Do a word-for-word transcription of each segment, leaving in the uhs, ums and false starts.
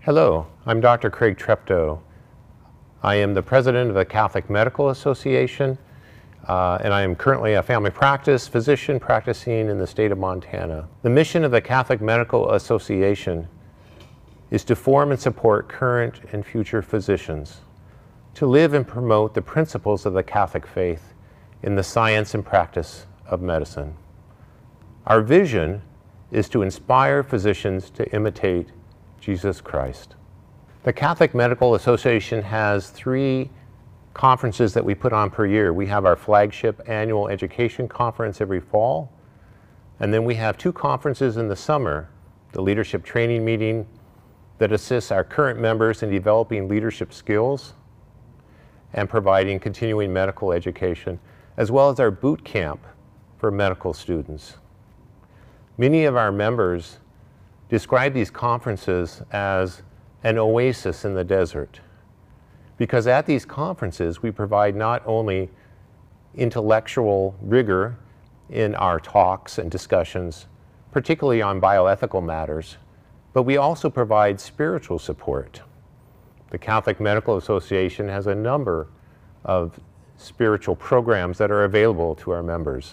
Hello, I'm Doctor Craig Treptow. I am the president of the Catholic Medical Association, uh, and I am currently a family practice physician practicing in the state of Montana. The mission of the Catholic Medical Association is to form and support current and future physicians, to live and promote the principles of the Catholic faith in the science and practice of medicine. Our vision is to inspire physicians to imitate Jesus Christ. The Catholic Medical Association has three conferences that we put on per year. We have our flagship annual education conference every fall, and then we have two conferences in the summer, the leadership training meeting that assists our current members in developing leadership skills and providing continuing medical education, as well as our boot camp for medical students. Many of our members describe these conferences as an oasis in the desert, because at these conferences we provide not only intellectual rigor in our talks and discussions, particularly on bioethical matters, but we also provide spiritual support. The Catholic Medical Association has a number of spiritual programs that are available to our members.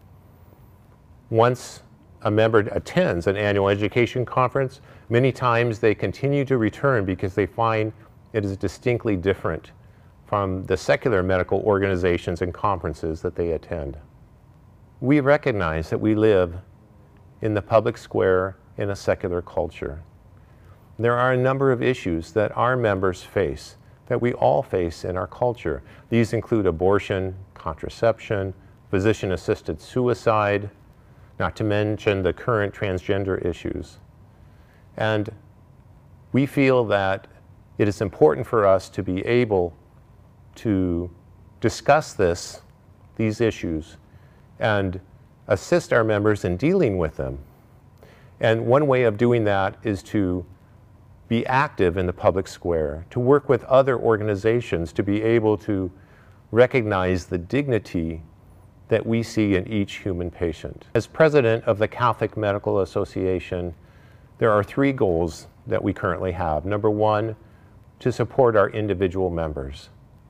Once a member attends an annual education conference, many times they continue to return because they find it is distinctly different from the secular medical organizations and conferences that they attend. We recognize that we live in the public square in a secular culture. There are a number of issues that our members face, that we all face in our culture. These include abortion, contraception, physician-assisted suicide, not to mention the current transgender issues. And we feel that it is important for us to be able to discuss this, these issues, and assist our members in dealing with them. And one way of doing that is to be active in the public square, to work with other organizations to be able to recognize the dignity that we see in each human patient. As president of the Catholic Medical Association, there are three goals that we currently have. Number one, to support our individual members.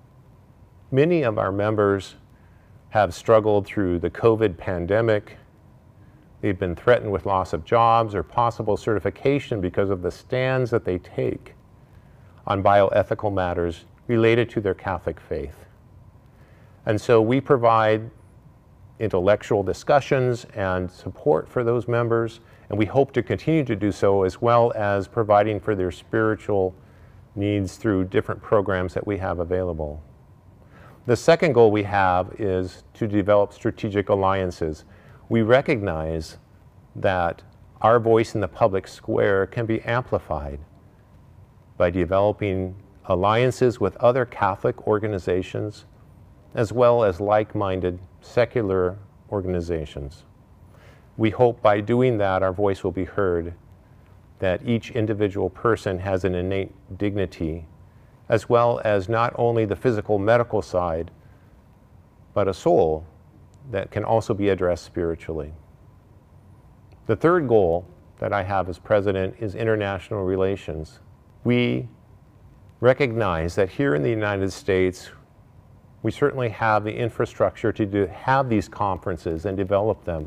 Many of our members have struggled through the COVID pandemic. They've been threatened with loss of jobs or possible certification because of the stands that they take on bioethical matters related to their Catholic faith. And so we provide intellectual discussions and support for those members, and we hope to continue to do so, as well as providing for their spiritual needs through different programs that we have available. The second goal we have is to develop strategic alliances. We recognize that our voice in the public square can be amplified by developing alliances with other Catholic organizations, as well as like-minded secular organizations. We hope by doing that our voice will be heard, that each individual person has an innate dignity, as well as not only the physical medical side, but a soul that can also be addressed spiritually. The third goal that I have as president is international relations. We recognize that here in the United States, we certainly have the infrastructure to do, have these conferences and develop them.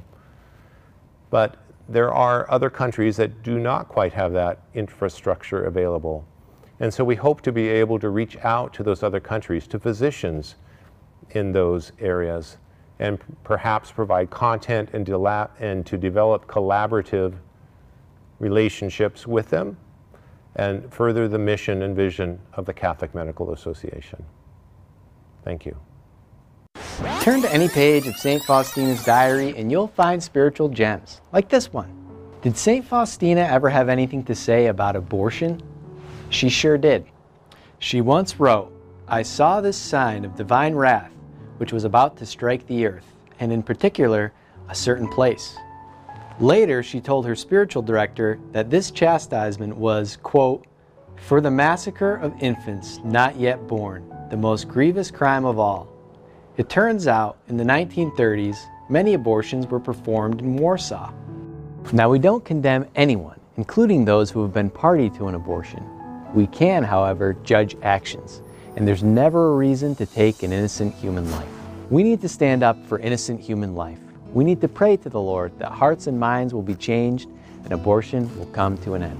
But there are other countries that do not quite have that infrastructure available. And so we hope to be able to reach out to those other countries, to physicians in those areas, and perhaps provide content and, and to develop collaborative relationships with them and further the mission and vision of the Catholic Medical Association. Thank you. Turn to any page of Saint Faustina's diary and you'll find spiritual gems, like this one. Did Saint Faustina ever have anything to say about abortion? She sure did. She once wrote, "I saw this sign of divine wrath, which was about to strike the earth, and in particular, a certain place." Later, she told her spiritual director that this chastisement was, quote, "for the massacre of infants not yet born, the most grievous crime of all." It turns out, in the nineteen thirties, many abortions were performed in Warsaw. Now, we don't condemn anyone, including those who have been party to an abortion. We can, however, judge actions, and there's never a reason to take an innocent human life. We need to stand up for innocent human life. We need to pray to the Lord that hearts and minds will be changed and abortion will come to an end.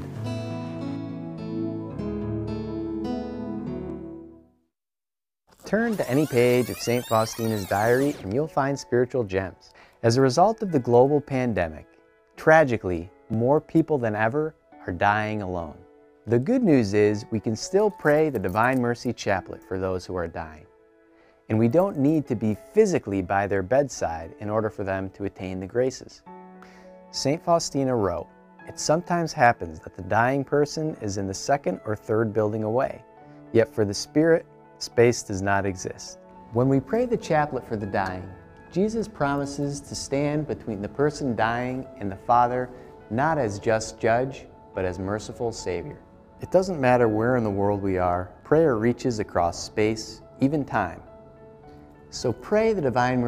Turn to any page of Saint Faustina's diary and you'll find spiritual gems. As a result of the global pandemic, tragically, more people than ever are dying alone. The good news is we can still pray the Divine Mercy Chaplet for those who are dying. And we don't need to be physically by their bedside in order for them to attain the graces. Saint Faustina wrote, "It sometimes happens that the dying person is in the second or third building away, yet for the spirit, space does not exist." When we pray the chaplet for the dying, Jesus promises to stand between the person dying and the Father, not as just judge, but as merciful Savior. It doesn't matter where in the world we are, prayer reaches across space, even time. So pray the Divine Mercy